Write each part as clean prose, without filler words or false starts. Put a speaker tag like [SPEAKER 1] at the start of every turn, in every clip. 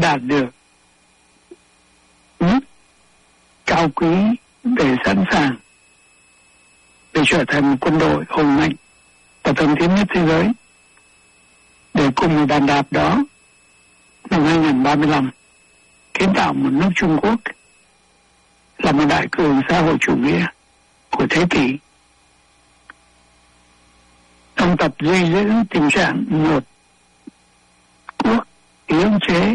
[SPEAKER 1] đạt được mức cao quý để sẵn sàng để trở thành một quân đội hùng mạnh và thân tiến nhất thế giới, để cùng một bàn đạp đó năm 2035 kiến tạo một nước Trung Quốc là một đại cường xã hội chủ nghĩa của thế kỷ. Ông Tập duy giữ tình trạng một quốc yếu chế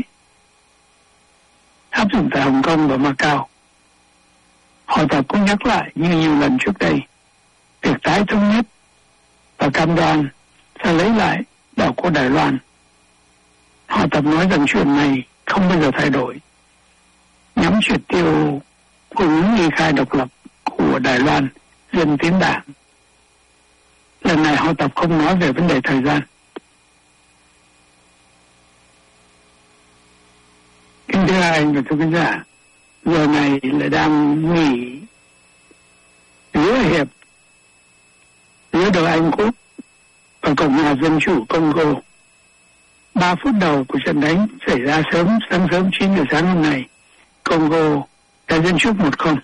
[SPEAKER 1] áp dụng tại Hồng Kông và Macau. Họ Tập cũng nhắc lại như nhiều lần trước đây việc tái thống nhất và cam đoan sẽ lấy lại đảo quốc Đài Loan. Họ Tập nói rằng chuyện này không bao giờ thay đổi, nhắm triệt tiêu hướng ứng ly khai độc lập của Đài Loan Dân Tiến Đảng. Lần này Họ Tập không nói về vấn đề thời gian. Kính thưa anh và thưa quý giả, giờ này lại đang nghỉ giữa hiệp giữa đội Anh Quốc và Cộng hòa Dân chủ Congo. 3 phút đầu của trận đánh xảy ra sáng sớm 9 giờ sáng hôm nay, Congo đã dẫn trước 1-0.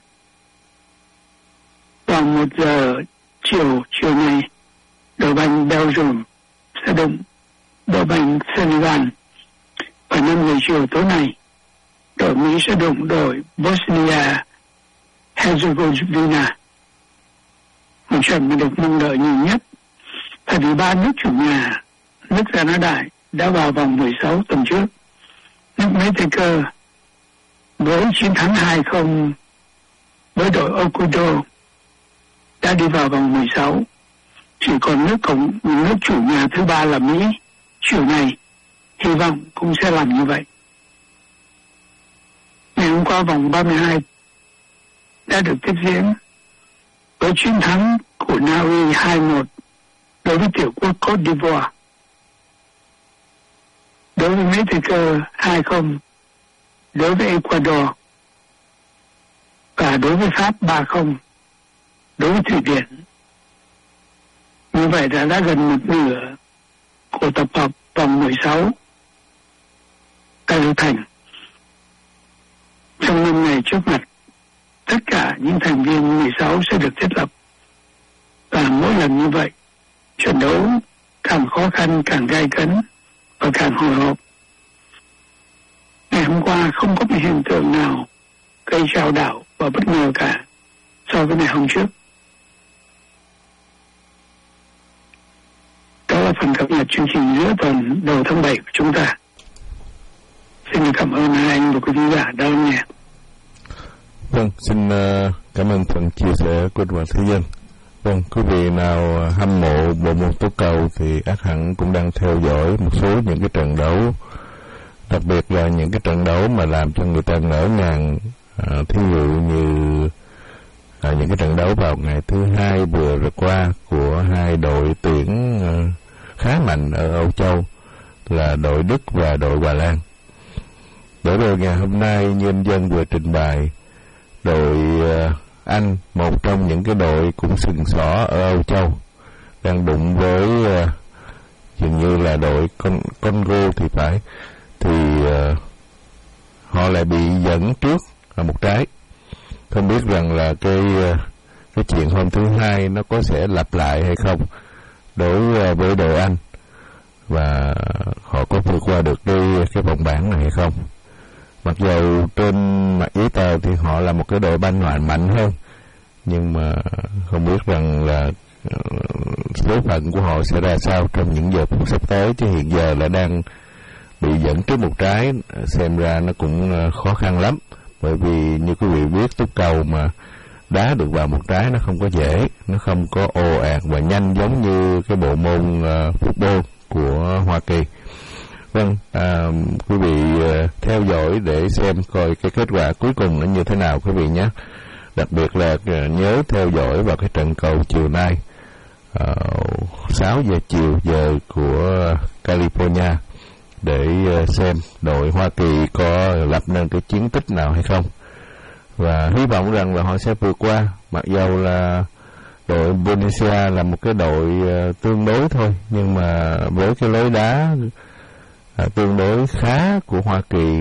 [SPEAKER 1] Vào 1 giờ chiều nay, đội banh Belgium sẽ đụng đội banh Senegal. Và 5 giờ chiều tối nay, đội Mỹ sẽ đụng đội Bosnia Herzegovina. Một trận mà được mong đợi nhiều nhất, tại vì 3 nước chủ nhà, nước Gia拿Đại đã vào vòng 16 tuần trước. Nước Mexico với chiến thắng 2-0 với đội Ecuador đã đi vào vòng 16. Chỉ còn nước chủ nhà thứ 3 là Mỹ. Chiều này hy vọng cũng sẽ làm như vậy. Ngày hôm qua vòng 32 đã được tiếp diễn với chiến thắng của Na Uy 2-1 đối với tiểu quốc Côte d'Ivoire. Đối với Mexico 2-0 đối với Ecuador, và đối với Pháp 3-0 đối với Thụy Điển. Như vậy đã gần một nửa của tập hợp vòng 16 đã được thành. Trong năm ngày trước mặt, tất cả những thành viên 16 sẽ được thiết lập. Và mỗi lần như vậy, trận đấu càng khó khăn, càng gay cấn và càng hồi hộp. Ngày hôm qua không có một hiện tượng nào gây chao đảo và bất ngờ cả so với ngày hôm trước. Đó là phần cập nhật chương trình giữa tuần đầu tháng 7 của chúng ta. Xin cảm ơn hai anh và quý vị giả đã lắng nghe.
[SPEAKER 2] Vâng, xin cảm ơn phần chia sẻ của Đoàn Thế Dân. Vâng, quý vị nào hâm mộ bộ môn tố cầu thì ắt hẳn cũng đang theo dõi một số những cái trận đấu, đặc biệt là những cái trận đấu mà làm cho người ta ngỡ ngàng. Thí dụ như những cái trận đấu vào ngày thứ Hai vừa rồi qua của hai đội tuyển khá mạnh ở Âu Châu là đội Đức và đội Hà Lan. Để rồi ngày hôm nay Nhân Dân vừa trình bày đội Anh, một trong những cái đội cũng sừng sỏ ở Âu Châu, đang đụng với dường như là đội Congo thì phải, thì họ lại bị dẫn trước là 1-0. Không biết rằng là cái chuyện hôm thứ Hai nó có sẽ lặp lại hay không đối với đội Anh, và họ có vượt qua được cái vòng bảng này hay không. Mặc dù trên mặt giấy tờ thì họ là một cái đội banh mạnh hơn, nhưng mà không biết rằng là số phận của họ sẽ ra sao trong những giờ phút sắp tới, chứ hiện giờ là đang bị dẫn trước 1-0, xem ra nó cũng khó khăn lắm. Bởi vì như quý vị biết, túc cầu mà đá được vào 1-0 nó không có dễ, nó không có ồ ạt và nhanh giống như cái bộ môn football của Hoa Kỳ. Vâng, quý vị theo dõi để xem coi cái kết quả cuối cùng nó như thế nào quý vị nhé. Đặc biệt là nhớ theo dõi vào cái trận cầu chiều nay 6 giờ chiều giờ của California để xem đội Hoa Kỳ có lập nên cái chiến tích nào hay không. Và hy vọng rằng là họ sẽ vượt qua, mặc dầu là đội Indonesia là một cái đội tương đối thôi, nhưng mà với cái lối đá tương đối khá của Hoa Kỳ